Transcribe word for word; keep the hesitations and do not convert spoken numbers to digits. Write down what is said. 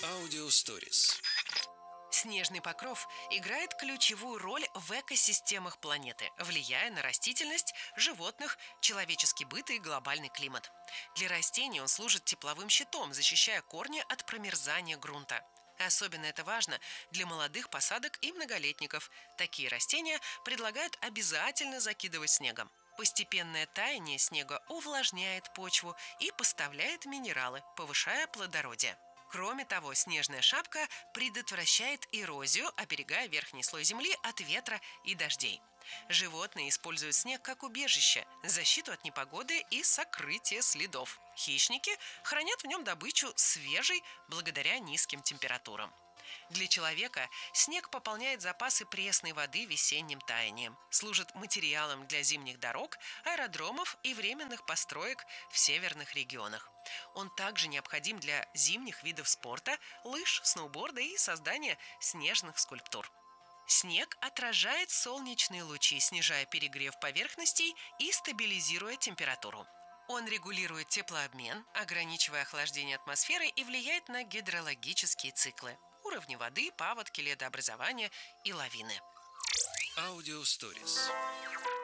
Аудиосторис. Снежный покров играет ключевую роль в экосистемах планеты, влияя на растительность, животных, человеческий быт и глобальный климат. Для растений он служит тепловым щитом, защищая корни от промерзания грунта. Особенно это важно для молодых посадок и многолетников. Такие растения предлагают обязательно закидывать снегом. Постепенное таяние снега увлажняет почву и поставляет минералы, повышая плодородие. Кроме того, снежная шапка предотвращает эрозию, оберегая верхний слой земли от ветра и дождей. Животные используют снег как убежище, защиту от непогоды и сокрытие следов. Хищники хранят в нем добычу свежей благодаря низким температурам. Для человека снег пополняет запасы пресной воды весенним таянием, служит материалом для зимних дорог, аэродромов и временных построек в северных регионах. Он также необходим для зимних видов спорта, лыж, сноуборда и создания снежных скульптур. Снег отражает солнечные лучи, снижая перегрев поверхностей и стабилизируя температуру. Он регулирует теплообмен, ограничивая охлаждение атмосферы и влияет на гидрологические циклы, уровни воды, паводки, ледообразования и лавины. Аудиосторис.